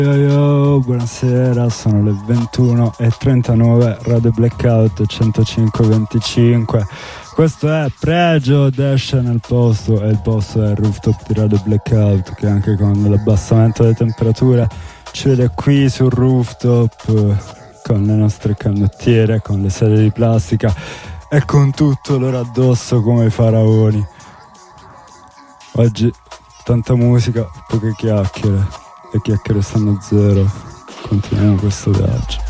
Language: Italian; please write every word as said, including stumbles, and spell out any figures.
Yo yo, buonasera, sono le ventuno e trentanove, Radio Blackout centocinque venticinque. Questo è Pregio, Desce nel posto, e il posto è il rooftop di Radio Blackout, che anche con l'abbassamento delle temperature ci vede qui sul rooftop con le nostre canottiere, con le sedie di plastica e con tutto loro addosso come i faraoni. Oggi tanta musica, poche chiacchiere. Le chiacchiere stanno a zero. Continuiamo questo viaggio.